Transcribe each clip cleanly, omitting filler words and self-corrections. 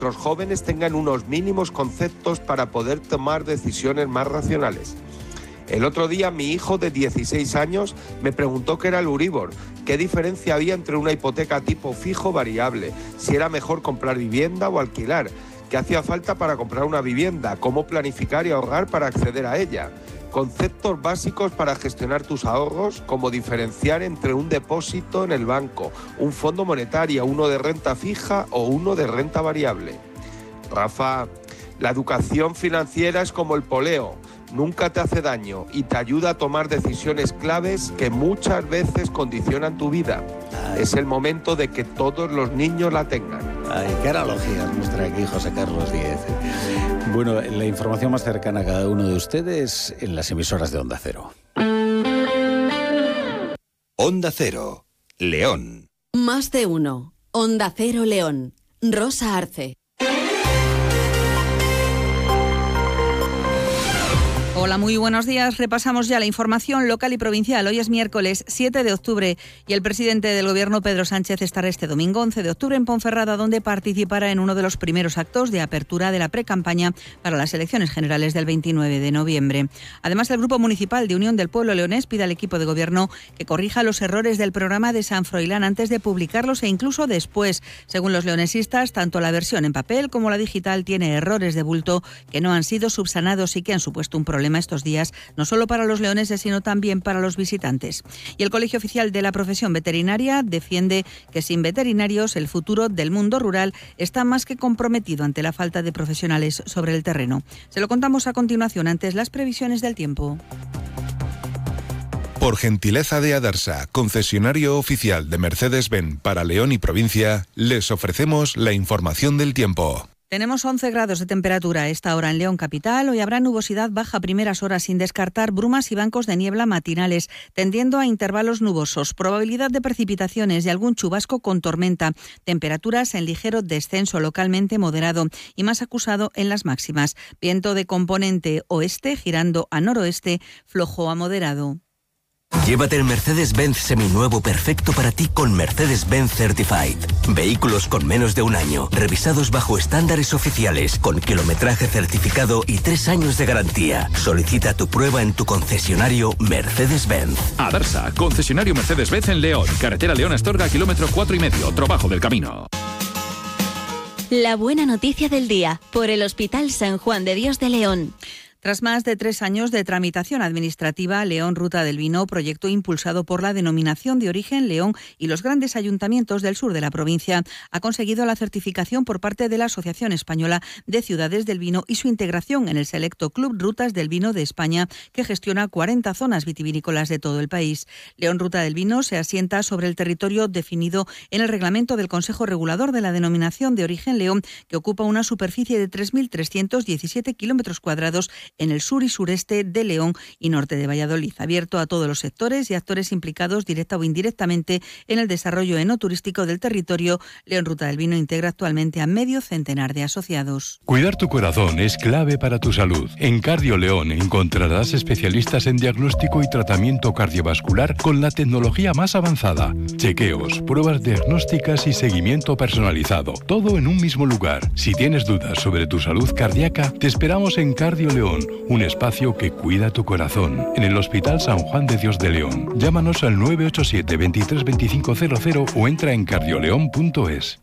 los jóvenes tengan unos mínimos conceptos para poder tomar decisiones más racionales. El otro día mi hijo de 16 años me preguntó qué era el Euribor, qué diferencia había entre una hipoteca tipo fijo o variable, si era mejor comprar vivienda o alquilar, qué hacía falta para comprar una vivienda, cómo planificar y ahorrar para acceder a ella. Conceptos básicos para gestionar tus ahorros, como diferenciar entre un depósito en el banco, un fondo monetario, uno de renta fija o uno de renta variable. Rafa, la educación financiera es como el poleo. Nunca te hace daño y te ayuda a tomar decisiones claves que muchas veces condicionan tu vida. Es el momento de que todos los niños la tengan. Ay, qué analogías nos trae aquí José Carlos Díez. Bueno, la información más cercana a cada uno de ustedes en las emisoras de Onda Cero. Onda Cero, León. Más de uno. Onda Cero León. Rosa Arce. Hola, muy buenos días. Repasamos ya la información local y provincial. Hoy es miércoles 7 de octubre y el presidente del Gobierno, Pedro Sánchez, estará este domingo 11 de octubre en Ponferrada, donde participará en uno de los primeros actos de apertura de la precampaña para las elecciones generales del 29 de noviembre. Además, el Grupo Municipal de Unión del Pueblo Leonés pide al equipo de Gobierno que corrija los errores del programa de San Froilán antes de publicarlos e incluso después. Según los leonesistas, tanto la versión en papel como la digital tiene errores de bulto que no han sido subsanados y que han supuesto un problema estos días, no solo para los leoneses, sino también para los visitantes. Y el Colegio Oficial de la Profesión Veterinaria defiende que sin veterinarios el futuro del mundo rural está más que comprometido ante la falta de profesionales sobre el terreno. Se lo contamos a continuación, antes las previsiones del tiempo. Por gentileza de Adarsa, concesionario oficial de Mercedes-Benz para León y provincia, les ofrecemos la información del tiempo. Tenemos 11 grados de temperatura a esta hora en León capital. Hoy habrá nubosidad baja a primeras horas sin descartar brumas y bancos de niebla matinales, tendiendo a intervalos nubosos. Probabilidad de precipitaciones y algún chubasco con tormenta. Temperaturas en ligero descenso, localmente moderado y más acusado en las máximas. Viento de componente oeste girando a noroeste, flojo a moderado. Llévate el Mercedes-Benz seminuevo perfecto para ti con Mercedes-Benz Certified. Vehículos con menos de un año, revisados bajo estándares oficiales, con kilometraje certificado y 3 años de garantía. Solicita tu prueba en tu concesionario Mercedes-Benz. Adarsa, concesionario Mercedes-Benz en León. Carretera León-Astorga, kilómetro 4,5, Trabajo del Camino. La buena noticia del día, por el Hospital San Juan de Dios de León. Tras más de 3 años de tramitación administrativa, León Ruta del Vino, proyecto impulsado por la Denominación de Origen León y los grandes ayuntamientos del sur de la provincia, ha conseguido la certificación por parte de la Asociación Española de Ciudades del Vino y su integración en el selecto Club Rutas del Vino de España, que gestiona 40 zonas vitivinícolas de todo el país. León Ruta del Vino se asienta sobre el territorio definido en el reglamento del Consejo Regulador de la Denominación de Origen León, que ocupa una superficie de 3.317 kilómetros cuadrados en el sur y sureste de León y norte de Valladolid, abierto a todos los sectores y actores implicados directa o indirectamente en el desarrollo enoturístico del territorio. León Ruta del Vino integra actualmente a medio centenar de asociados. Cuidar tu corazón es clave para tu salud. En Cardio León encontrarás especialistas en diagnóstico y tratamiento cardiovascular con la tecnología más avanzada. Chequeos, pruebas diagnósticas y seguimiento personalizado. Todo en un mismo lugar. Si tienes dudas sobre tu salud cardíaca, te esperamos en Cardio León, un espacio que cuida tu corazón, en el Hospital San Juan de Dios de León. Llámanos al 987 23 2500 o entra en cardioleón.es.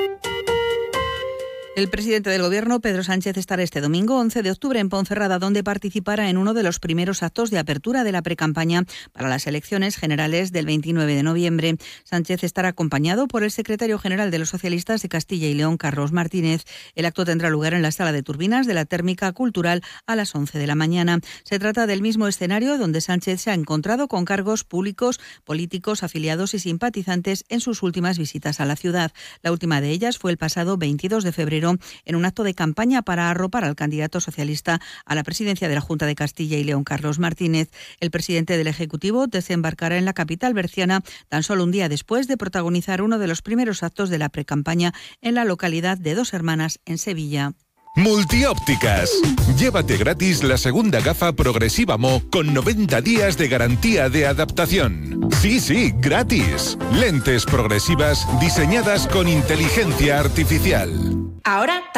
El presidente del Gobierno, Pedro Sánchez, estará este domingo 11 de octubre en Ponferrada, donde participará en uno de los primeros actos de apertura de la precampaña para las elecciones generales del 29 de noviembre. Sánchez estará acompañado por el secretario general de los socialistas de Castilla y León, Carlos Martínez. El acto tendrá lugar en la Sala de Turbinas de la Térmica Cultural a las 11 de la mañana. Se trata del mismo escenario donde Sánchez se ha encontrado con cargos públicos, políticos, afiliados y simpatizantes en sus últimas visitas a la ciudad. La última de ellas fue el pasado 22 de febrero en un acto de campaña para arropar al candidato socialista a la presidencia de la Junta de Castilla y León, Carlos Martínez. El presidente del Ejecutivo desembarcará en la capital berciana tan solo un día después de protagonizar uno de los primeros actos de la precampaña en la localidad de Dos Hermanas, en Sevilla. Multiópticas. Llévate gratis la segunda gafa progresiva Mo con 90 días de garantía de adaptación. Sí, gratis. Lentes progresivas diseñadas con inteligencia artificial. Ahora